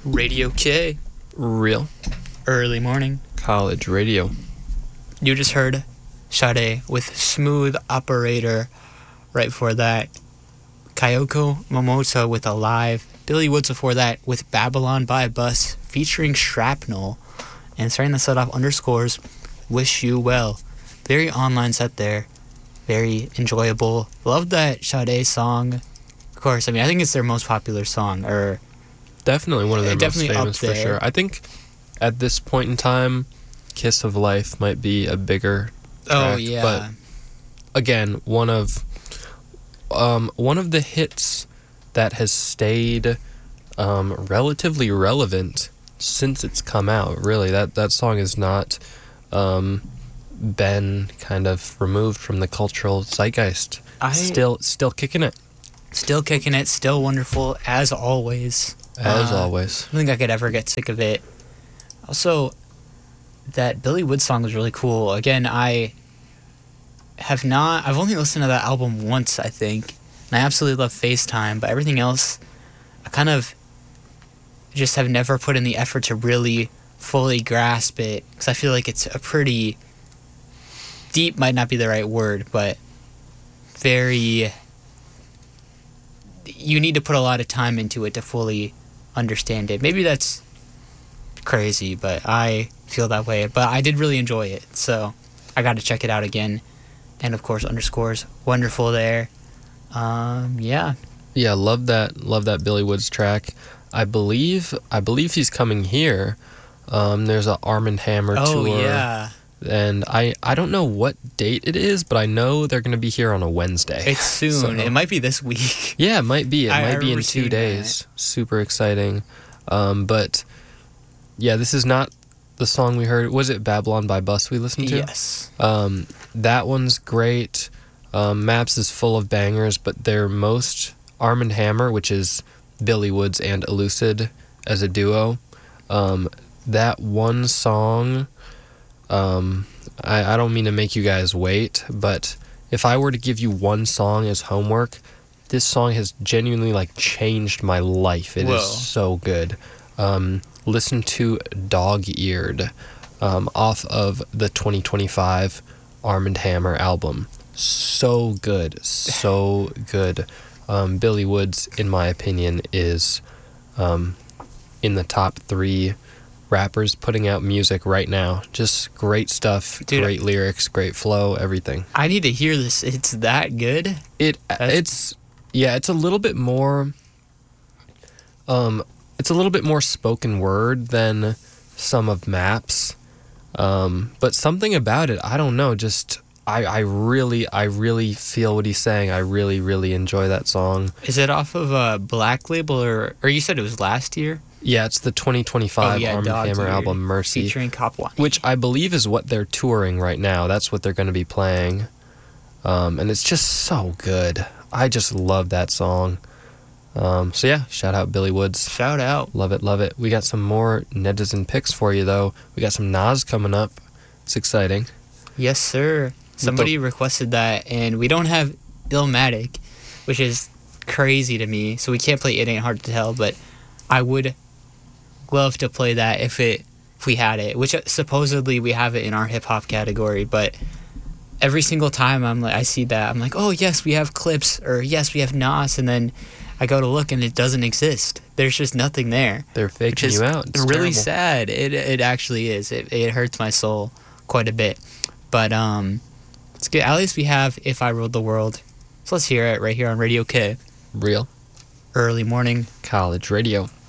Radio K. Real Early morning. college radio. You just heard Sade with Smooth Operator. Right before that, Kyoko Momoto with Alive. Billy Woods before that with Babylon by Bus featuring Shrapnel. And starting the set off, Underscores, Wish You Well. Very online set there. Very enjoyable. Love that Sade song. Of course, I mean, I think it's their most popular song. Or Definitely one of their most Definitely famous up for there. sure. I think at this point in time, Kiss of Life might be a bigger track. Oh, yeah. But again, one of the hits that has stayed relatively relevant since it's come out. Really, that song has not been kind of removed from the cultural zeitgeist. Still kicking it. Still kicking it, still wonderful, as always. As always. I don't think I could ever get sick of it. Also, that Billy Woods song was really cool. Again, I've only listened to that album once, I think. And I absolutely love FaceTime, but everything else, I kind of just have never put in the effort to really fully grasp it. Because I feel like it's a pretty deep, might not be the right word, but very... You need to put a lot of time into it to fully understand it. Maybe that's crazy, but I feel that way. But I did really enjoy it, so I got to check it out again. And of course, Underscores, wonderful there. Yeah. Yeah, love that Billy Woods track. I believe he's coming here. There's a Arm & Hammer tour. Oh yeah. And I don't know what date it is, but I know they're going to be here on a Wednesday. It's soon. So- It might be this week. Yeah, it might be. It I might be in remember 2 seeing days. Super exciting. But yeah, this is not the song we heard. Was it Babylon by Bus we listened to? Yes. That one's great. Maps is full of bangers, but their most Arm & Hammer, which is Billy Woods and Elucid as a duo, that one song, I don't mean to make you guys wait, but if I were to give you one song as homework, this song has genuinely changed my life. It Whoa. is so good. Listen to Dog Eared off of the 2025 Arm & Hammer album. So good. So good. Billy Woods, in my opinion, is in the top 3 rappers putting out music right now. Just great stuff, Dude, great lyrics, great flow, everything. I need to hear this. It's that good? It's a little bit more spoken word than some of Maps. But something about it, I don't know, just I really feel what he's saying. I really, really enjoy that song. Is it off of a Black Label or you said it was last year? Yeah, it's the 2025 Arm & Dog Hammer Eared, album, Mercy. featuring Cop One. Which I believe is what they're touring right now. That's what they're going to be playing. And it's just so good. I just love that song. So yeah, shout out Billy Woods. Shout out. Love it, love it. We got some more netizen picks for you, though. We got some Nas coming up. It's exciting. Yes, sir. Somebody requested that, and we don't have Illmatic, which is crazy to me, so we can't play It Ain't Hard to Tell, but I would love to play that if we had it, which supposedly we have it in our hip-hop category, but every single time I see that, I'm like, oh, yes, we have clips, or yes, we have Nas, and then I go to look, and it doesn't exist. There's just nothing there. They're Which faking is you out. It's really terrible. sad. It actually is. It hurts my soul quite a bit. But it's good. At least we have If I Ruled the World. So let's hear it right here on Radio K. Real Early morning. college radio.